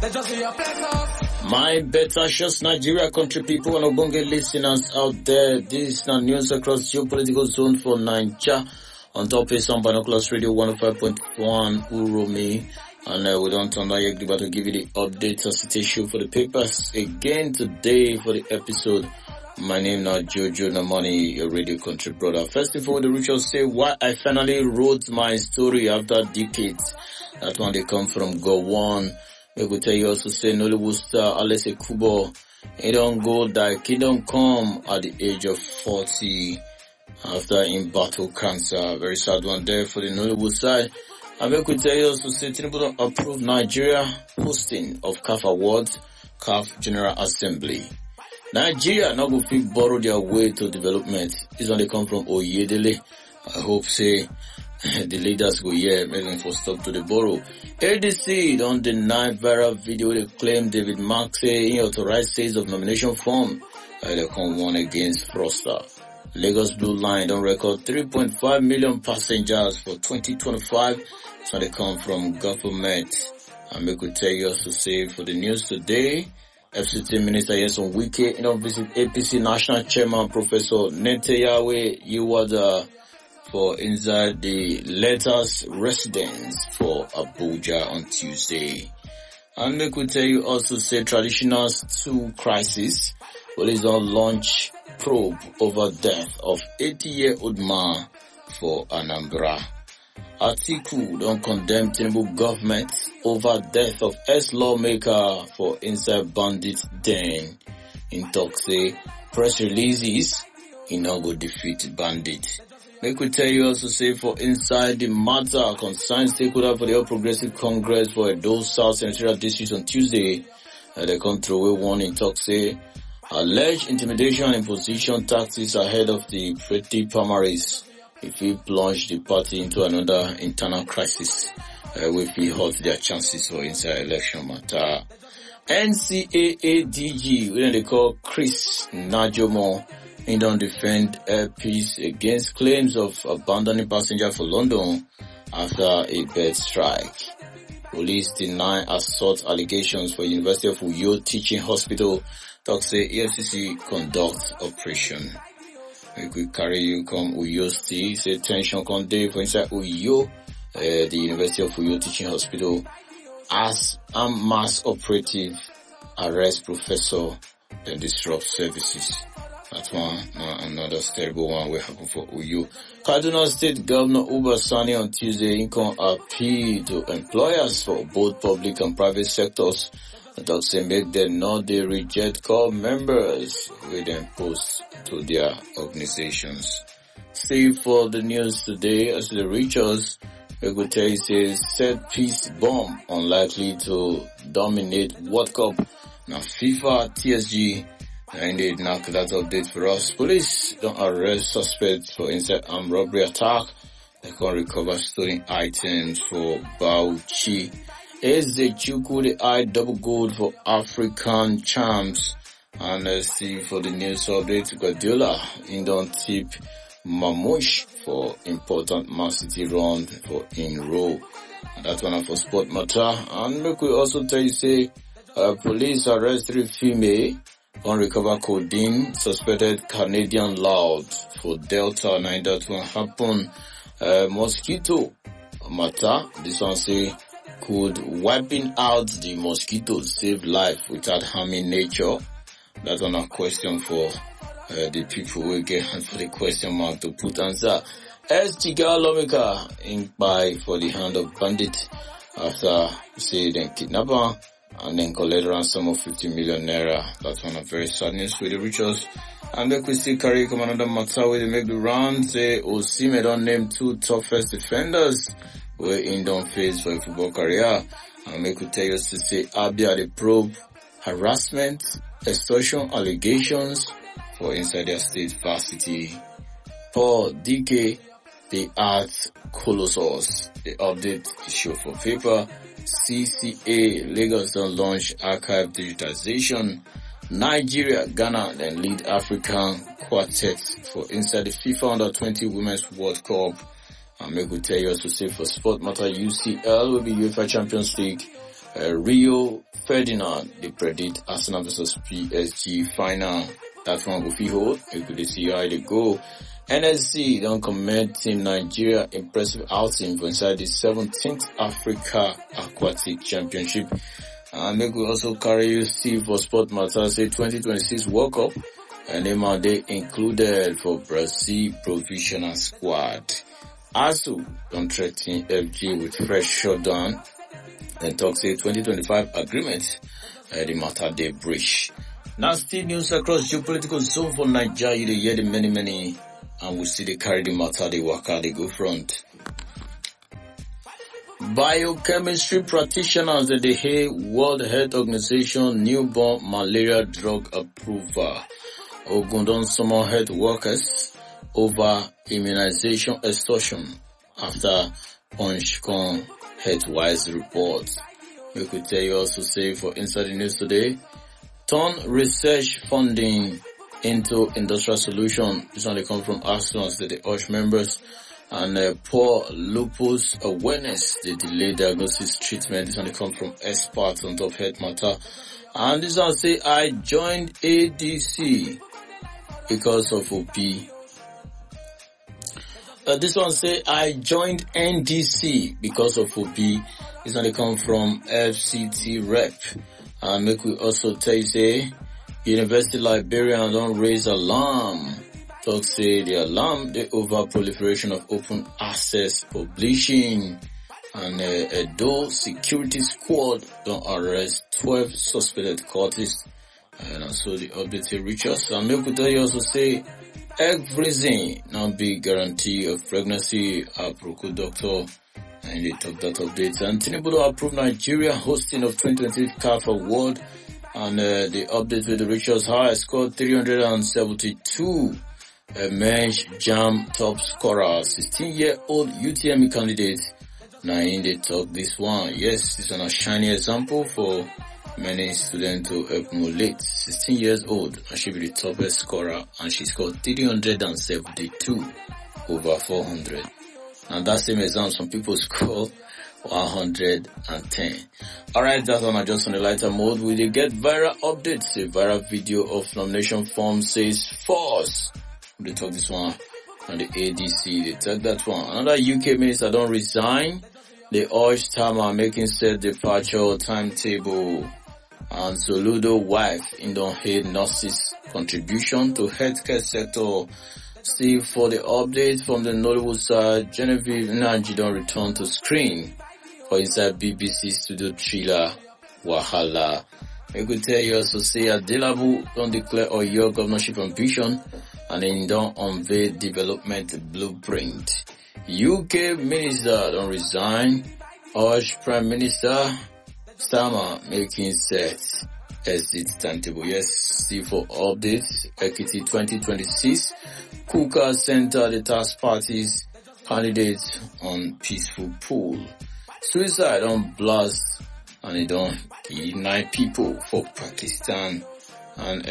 My better shows Nigeria country people and Obonge listeners out there. This is the news across geopolitical zone for Nigeria. On top is some Binoculars Radio 105.1 Uromi. And we don't turn that yet, to give you the updates as it issue for the papers again today for the episode. My name now Jojo Namani, your radio country brother. First of all, the rituals say why I finally wrote my story after decades. That one they come from Gowon. We will tell you also say Nollywood star Alese Kubo. He don't go die, he don't come at the age of 40 after in battle cancer. Very sad one there for the Nollywood side. And we could tell you also say Tinubu approved Nigeria hosting of CAF Awards, CAF General Assembly. Nigeria now go fit borrow their way to development. This one they come from Oyedele. I hope say the leaders go here making for stop to the borrow. ADC don't deny viral video they claim David Mark say he authorized sales of nomination form. They come one against Froster. Lagos Blue Line don't record 3.5 million passengers for 2025. So they come from government. And we could tell you also say for the news today, FCT Minister Yeson Wike don't visit APC National Chairman Professor Netanyahu Yiwada for inside the letters residence for Abuja on Tuesday. And we could tell you also say traditionals to crisis. Police on launch probe over death of 80-year-old man for Anambra. Atiku don't condemn Tinubu government over death of ex-lawmaker for inside bandit den. In talk say press releases, he now go defeat bandit. We could tell you also say for inside the matter concerned stakeholder for the All Progressive Congress for Edo South Senatorial District on Tuesday. They come through away one in talk say alleged intimidation and imposition tactics ahead of the pretty primaries. If we plunge the party into another internal crisis, if we halt their chances for inside election matter. NCAA DG, when they call Chris Najomo, he don't defend Air Peace against claims of abandoning passenger for London after a bed strike. Police deny assault allegations for University of Uyo Teaching Hospital. Talk say EFCC conduct operation. We could carry you come Uyo City, say tension come day for inside Uyo, the University of Uyo Teaching Hospital as a mass operative arrest professor and disrupt services. That's one, another terrible one will happen for Uyo. Kaduna State Governor Uba Sani on Tuesday income appeal to employers for both public and private sectors. That say make them not they reject core members with them post to their organizations. See for the news today as they reach us, we could tell you says set piece bomb unlikely to dominate World Cup. Now FIFA, TSG, and they knock that update for us. Police don't arrest suspects for inside armed robbery attack. They can recover stolen items for Bauchi. Ezechukwu the eye double gold for African champs. And let's see for the news update, Guardiola in don't tip Mamouche for important Man City run for in row. And that's one for sport matter. And we could also tell you say police arrest 3 female on recover codeine suspected Canadian loud for Delta 9 that will happen. Mosquito matter. This one say could wiping out the mosquitoes save life without harming nature? That's on a question for the people who get for the question mark to put answer. As Chiga lawmaker in by for the hand of bandit after say then kidnapper and then collect ransom of 50 million naira. That's one of very sad news for the rituals. And then we still carry come another matter where they make the round. Say Osimhen don't name 2 toughest defenders where in don't face for a football career. And we could tell you to say Abia the probe harassment, extortion allegations for inside their state varsity. Paul DK, the art colossus. The update is show for paper. CCA, Lagos don't launch archive digitization. Nigeria, Ghana then lead African quartet for inside the FIFA Under-20 Women's World Cup. And we could tell you also say for sport matter UCL will be UEFA Champions League. Rio Ferdinand, they predict Arsenal versus PSG final. That one will be hold. You could see how they go. NSC don't comment Team Nigeria impressive outing for inside the 17th Africa Aquatic Championship. And they could also carry you see for Sport Matter say 2026 World Cup. And they included for Brazil provisional squad. ASU don't threaten FG with fresh shutdown. And talk say 2025 agreement. The matter they breach. Now still news across geopolitical zone for Nigeria. You hear the many. And we see they carry the matter, they work out, they go front. Biochemistry practitioners at the World Health Organization newborn malaria drug approval. Ogundon summon health workers over immunization extortion after Punchcon Healthwise report. We could tell you also say for Inside the News today, turn research funding into industrial solution. This one they come from Arsenal, the USH members, and poor lupus awareness, the delayed diagnosis treatment. This one they come from experts on top health matter. And this one say, I joined ADC because of OP. This one say, I joined NDC because of OP. This one they come from FCT rep. And make we also tell you say, University Liberian don't raise alarm. Talk say the alarm the over proliferation of open access publishing. And Edo security squad don't arrest 12 suspected cultists. And so the update reach us. And make we tell you also say egg freezing now be guarantee of pregnancy. Aproko doctor. And they talk that update. And Tinubu approved Nigeria hosting of 2020 CAF Award. And the update with the Richards High scored 372. Men's Jam top scorer, 16-year-old UTME candidate. Now in the talk this one. Yes, this one a shiny example for many students to emulate. 16 years old and she be the toppest scorer and she scored 372 over 400. And that same exam some people score 110. Alright, that one are just on the lighter mode. We will get viral updates. A viral video of nomination form says false. They talk this one on the ADC. They take that one. Another UK minister don't resign. They urge Tama making said departure timetable. And Soludo wife in don't hate nurses contribution to healthcare sector. See for the update from the Nollywood side, Genevieve Nanji don't return to screen for inside BBC studio thriller Wahala. I could tell you also say Adelabu don't declare Oyo governorship ambition and then don't unveil development blueprint. UK minister don't resign. Urge Prime Minister Starmer making set exit timetable. Yes, see for updates. Equity 2026. Kuka Center the task parties candidates on peaceful pool. Suicide on blast and it don't kill 9 people for Pakistan. And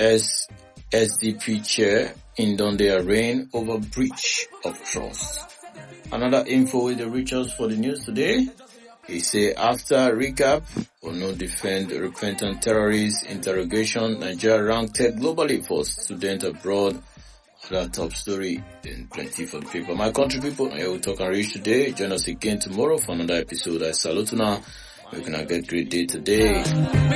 SDP chair in Donde reign over breach of trust. Another info with the Richards for the news today. He say after recap on no defend repentant terrorists interrogation, Nigeria ranked globally for student abroad. That top story, then plenty for the paper. My country people, I will talk and reach today. Join us again tomorrow for another episode. I salute now. We're gonna get great day today.